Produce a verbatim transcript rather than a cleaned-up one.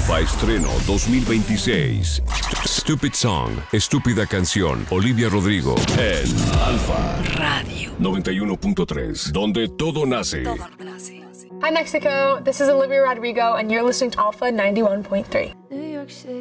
Alfa Estreno dos mil veintiséis. Stupid Song, Estúpida Canción. Olivia Rodrigo en Alfa Radio noventa y uno punto tres, donde todo nace. Todo nace. Hi Mexico, this is Olivia Rodrigo and you're listening to Alpha ninety-one point three. New York City.